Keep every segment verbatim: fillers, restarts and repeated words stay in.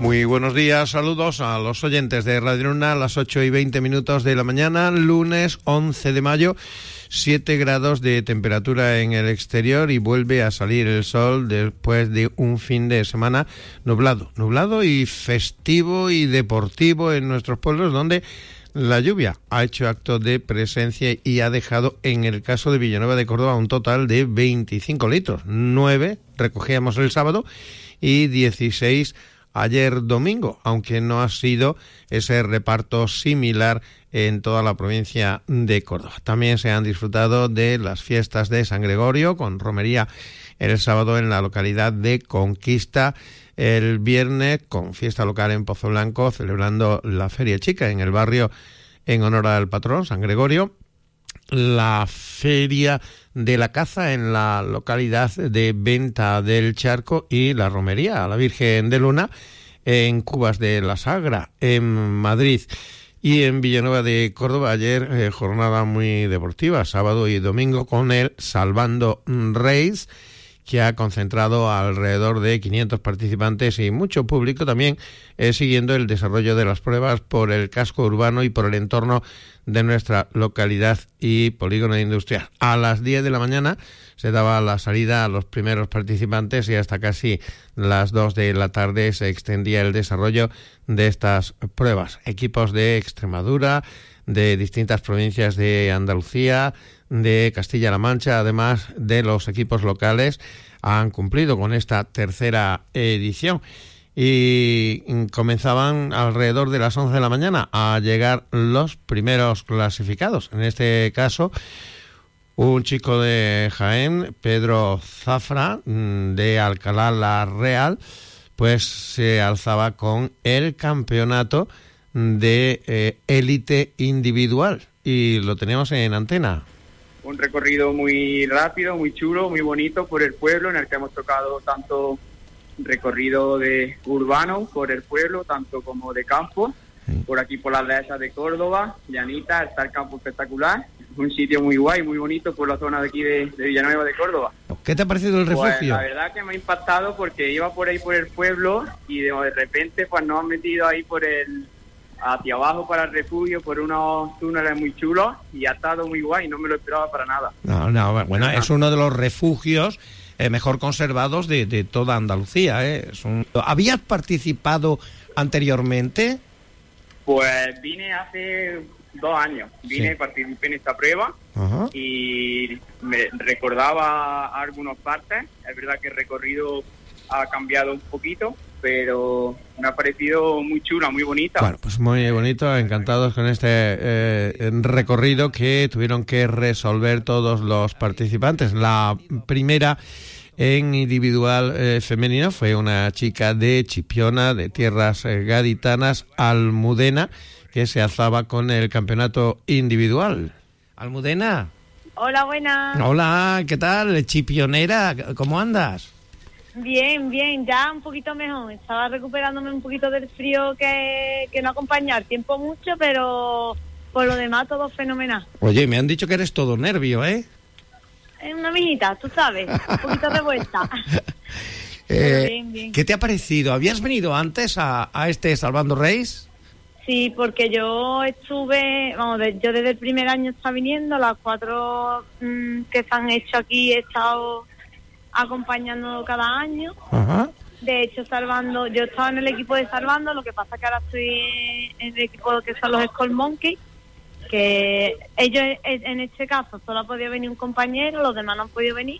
Muy buenos días, saludos a los oyentes de Radio Luna a las ocho y veinte minutos de la mañana, lunes once de mayo, siete grados de temperatura en el exterior y vuelve a salir el sol después de un fin de semana nublado, nublado y festivo y deportivo en nuestros pueblos, donde la lluvia ha hecho acto de presencia y ha dejado, en el caso de Villanueva de Córdoba, un total de veinticinco litros, nueve recogíamos el sábado y dieciséis ayer domingo, aunque no ha sido ese reparto similar en toda la provincia de Córdoba. También se han disfrutado de las fiestas de San Gregorio, con romería el sábado en la localidad de Conquista, el viernes con fiesta local en Pozo Blanco, celebrando la Feria Chica en el barrio en honor al patrón San Gregorio, la Feria de la Caza en la localidad de Venta del Charco y la romería a la Virgen de Luna en Cubas de la Sagra, en Madrid. Y en Villanueva de Córdoba ayer eh, jornada muy deportiva, sábado y domingo, con el Salvando Race, que ha concentrado alrededor de quinientos participantes y mucho público también eh, siguiendo el desarrollo de las pruebas por el casco urbano y por el entorno de nuestra localidad y polígono industrial. A las diez de la mañana se daba la salida a los primeros participantes y hasta casi las dos de la tarde se extendía el desarrollo de estas pruebas. Equipos de Extremadura, de distintas provincias de Andalucía, de Castilla-La Mancha, además de los equipos locales, han cumplido con esta tercera edición. Y comenzaban alrededor de las once de la mañana a llegar los primeros clasificados. En este caso, un chico de Jaén, Pedro Zafra, de Alcalá la Real, pues se alzaba con el campeonato de eh, élite individual. Y lo tenemos en antena. Un recorrido muy rápido, muy chulo, muy bonito por el pueblo, en el que hemos tocado tanto recorrido de urbano por el pueblo, tanto como de campo, sí. Por aquí por las dehesas de Córdoba, llanita, está el campo espectacular, un sitio muy guay, muy bonito por la zona de aquí de, de Villanueva de Córdoba. ¿Qué te ha parecido el refugio? Pues la verdad que me ha impactado porque iba por ahí por el pueblo y de, de repente pues nos han metido ahí por el hacia abajo para el refugio por unos túneles muy chulos y ha estado muy guay, no me lo esperaba para nada. No, no, bueno, es uno de los refugios eh, mejor conservados de, de toda Andalucía, ¿eh? Es un... ¿Habías participado anteriormente? Pues vine hace dos años, vine, sí. Participé en esta prueba. Ajá. Y me recordaba algunas partes, es verdad que el recorrido ha cambiado un poquito, pero me ha parecido muy chula, muy bonita. Bueno, pues muy bonito, encantados con este eh, recorrido que tuvieron que resolver todos los participantes. La primera en individual eh, femenino fue una chica de Chipiona, de tierras eh, gaditanas, Almudena, que se alzaba con el campeonato individual. Almudena. Hola, buenas. Hola, ¿qué tal? Chipionera, ¿cómo andas? Bien, bien, ya un poquito mejor. Estaba recuperándome un poquito del frío que, que no acompaña el tiempo mucho, pero por lo demás todo fenomenal. Oye, me han dicho que eres todo nervio, ¿eh? Es una mijita, tú sabes, un poquito de vuelta. eh, bien, bien. ¿Qué te ha parecido? ¿Habías venido antes a, a este Salvando Race? Sí, porque yo estuve, vamos, de, yo desde el primer año estaba viniendo, las cuatro mmm, que se han hecho aquí he estado acompañando cada año. Ajá. De hecho, Salvando, yo estaba en el equipo de Salvando, lo que pasa que ahora estoy en el equipo que son los Skull Monkeys, que ellos en este caso solo ha podido venir un compañero, los demás no han podido venir,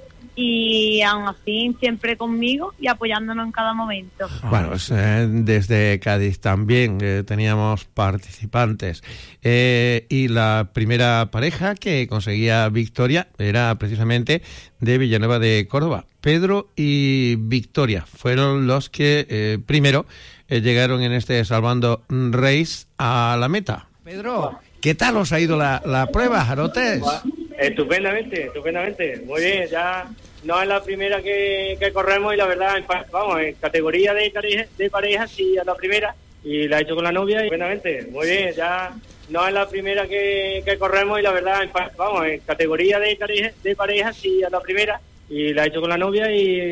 y aún así siempre conmigo y apoyándonos en cada momento. Bueno, pues, eh, desde Cádiz también eh, teníamos participantes eh, y la primera pareja que conseguía victoria era precisamente de Villanueva de Córdoba. Pedro y Victoria fueron los que eh, primero eh, llegaron en este Salvando Race a la meta. Pedro, ¿qué tal os ha ido la, la prueba, Jarotes? Estupendamente, estupendamente. Muy bien, ya no es la primera que, que corremos y la verdad, vamos, en categoría de pareja, de pareja sí es la primera y la he hecho con la novia y estupendamente. Muy bien, ya no es la primera que, que corremos y la verdad, vamos, en categoría de pareja, de pareja sí es la primera y la he hecho con la novia y